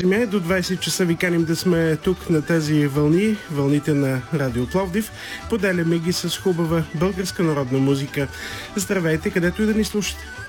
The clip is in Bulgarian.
пазиме. До 20 часа ви каним да сме тук на тези вълни, вълните на Радио Пловдив. Поделяме ги с хубава българска народна музика. Здравейте, където и да ни слушате.